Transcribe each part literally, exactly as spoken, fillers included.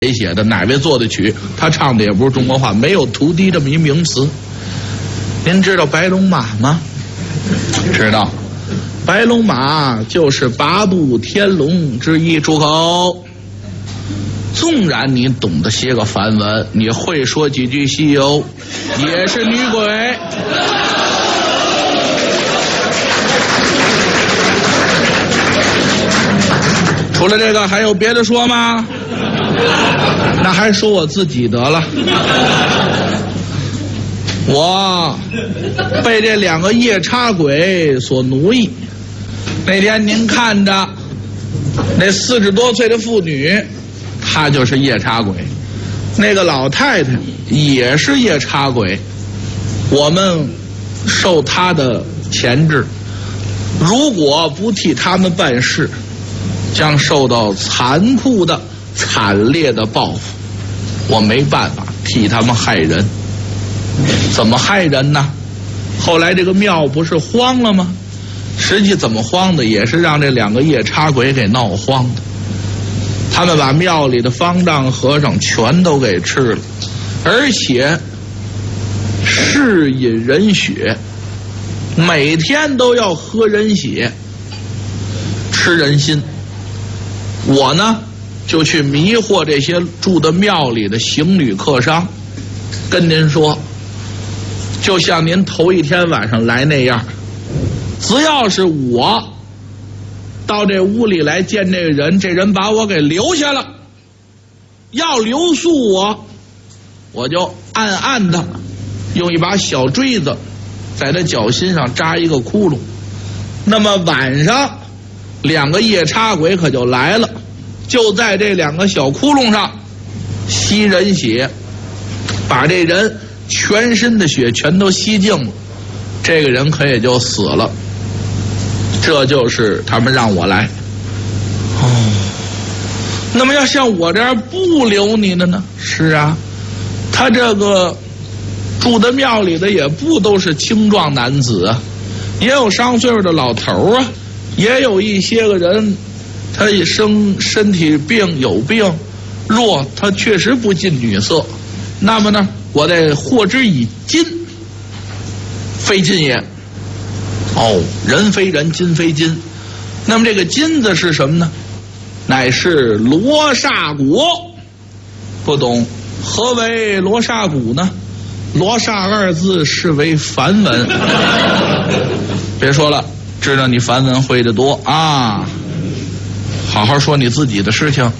谁写的？哪位作的曲？他唱的也不是中国话，没有徒弟这么一名词。您知道白龙马吗？知道，白龙马就是八部天龙之一。住口！纵然你懂得些个梵文，你会说几句西游，也是女鬼。除了这个还有别的说吗？那还说我自己得了。我被这两个夜叉鬼所奴役。那天您看着那四十多岁的妇女，她就是夜叉鬼，那个老太太也是夜叉鬼，我们受她的钳制，如果不替他们办事，将受到残酷的惨烈的报复。我没办法替他们害人。怎么害人呢？后来这个庙不是荒了吗？实际怎么荒的，也是让这两个夜叉鬼给闹荒的。他们把庙里的方丈和尚全都给吃了，而且嗜饮人血，每天都要喝人血，吃人心。我呢就去迷惑这些住的庙里的行旅客商，跟您说，就像您头一天晚上来那样，只要是我到这屋里来见这个人，这人把我给留下了，要留宿我，我就暗暗的用一把小锥子在他脚心上扎一个窟窿。那么晚上两个夜叉鬼可就来了，就在这两个小窟窿上吸人血，把这人全身的血全都吸净了，这个人可也就死了。这就是他们让我来。哦，那么要像我这样不留你的呢？是啊，他这个住的庙里的也不都是青壮男子啊，也有上岁数的老头啊，也有一些个人他一生身体病有病弱，他确实不近女色。那么呢，我得获之以金，非金也。哦，人非人，金非金。那么这个金子是什么呢？乃是罗刹果。不懂何为罗刹果呢？罗刹二字是为梵文。别说了，知道你梵文会的多啊，好好说你自己的事情。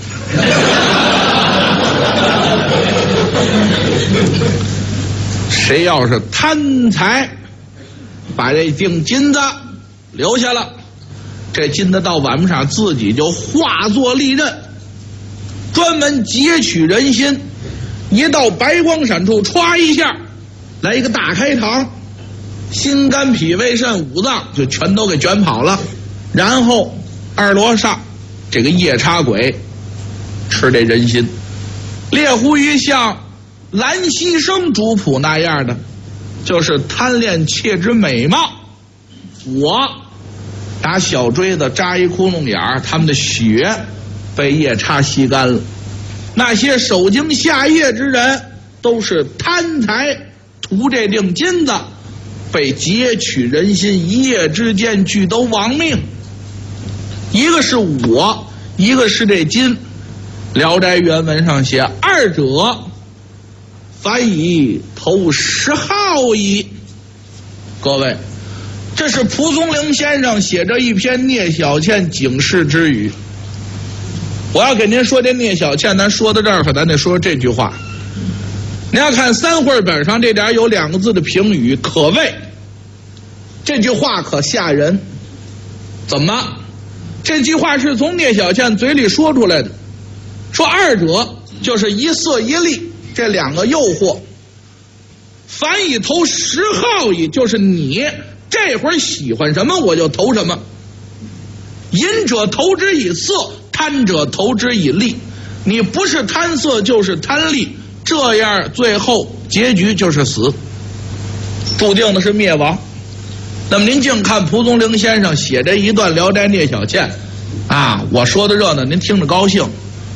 谁要是贪财，把这锭金子留下了，这金子到晚上自己就化作利刃，专门截取人心。一到白光闪处，歘一下来一个大开膛，心肝脾胃肾五脏就全都给卷跑了。然后二罗刹这个夜叉鬼吃这人心，猎乎于像兰溪生主仆那样的，就是贪恋妾之美貌。我打小锥子扎一窟窿眼儿，他们的血被夜叉吸干了。那些守经下业之人都是贪财图这锭金子，被截取人心，一夜之间俱都亡命。一个是我，一个是这金。聊斋原文上写，二者凡以投十号矣。各位，这是蒲松龄先生写着一篇聂小倩警示之语。我要给您说这聂小倩，咱说到这儿可咱得说这句话。您要看三会本上这点有两个字的评语，可谓这句话可吓人。怎么？这句话是从聂小倩嘴里说出来的，说二者就是一色一利这两个诱惑，凡以投十号矣，就是你这会儿喜欢什么我就投什么。淫者投之以色，贪者投之以利。你不是贪色就是贪利，这样最后结局就是死，注定的是灭亡。那么您净看蒲松龄先生写这一段聊斋聂小倩啊，我说的热闹您听着高兴，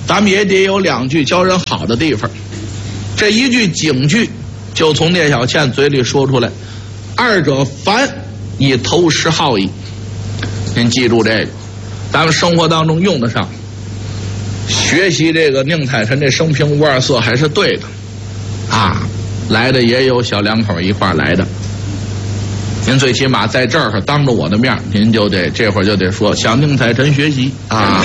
咱们也得有两句教人好的地方。这一句警句就从聂小倩嘴里说出来，二者凡以投石好矣。您记住这个，咱们生活当中用得上。学习这个宁采臣这生平无二色还是对的啊，来的也有小两口一块来的。您最起码在这儿当着我的面，您就得这会儿就得说向宁采臣学习啊。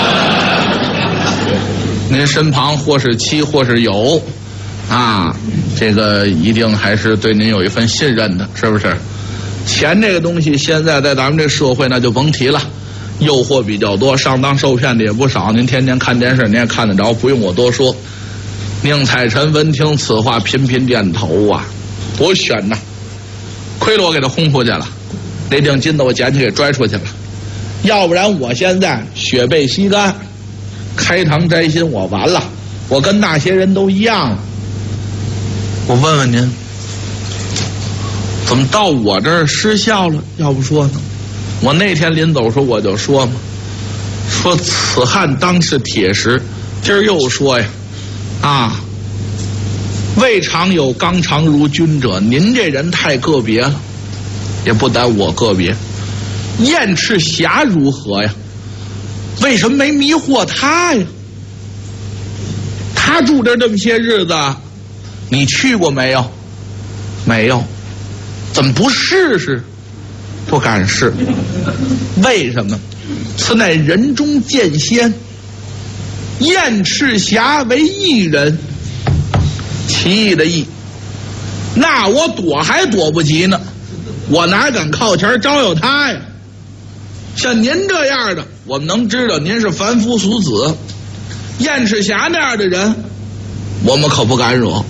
您身旁或是妻或是友啊，这个一定还是对您有一份信任的，是不是？钱这个东西现在在咱们这社会那就甭提了，诱惑比较多，上当受骗的也不少。您天天看电视您也看得着，不用我多说。宁采臣闻听此话频频点头啊，多悬呐！亏了我给他轰出去了，那锭金子我捡起给拽出去了，要不然我现在血背吸干，开膛摘心，我完了，我跟那些人都一样了。我问问您，怎么到我这儿失效了？要不说呢，我那天临走时候我就说嘛，说此汉当世铁石，今儿又说呀，啊，未尝有刚肠如君者。您这人太个别了，也不单我个别。燕赤霞如何呀？为什么没迷惑他呀？他住这这么些日子，你去过没有？没有。怎么不试试？不敢试。为什么？此乃人中剑仙，燕赤霞为异人，奇异的异，那我躲还躲不及呢，我哪敢靠前招摇他呀？像您这样的，我们能知道您是凡夫俗子，燕赤霞那样的人，我们可不敢惹。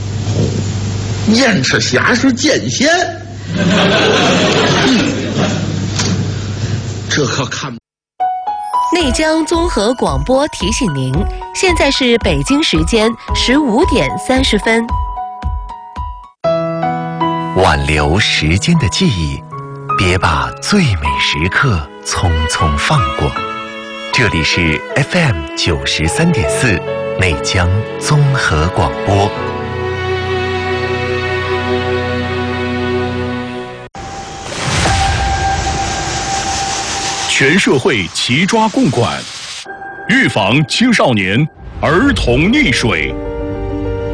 燕赤霞是剑仙，嗯，这可看不。 内江综合广播提醒您，现在是北京时间十五点三十分。 挽留时间的记忆，别把最美时刻匆匆放过。这里是 F M 九十三点四内江综合广播。 全社会齐抓共管，预防青少年儿童溺水。